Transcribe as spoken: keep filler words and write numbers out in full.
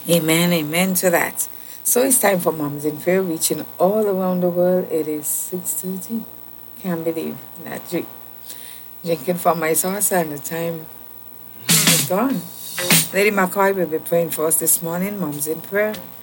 Amen, amen to that. So it's time for Moms in Prayer, reaching all around the world. It is six thirty. Can't believe that drink, drinking from my saucer and the time is gone. Lady McCoy will be praying for us this morning, Moms in Prayer.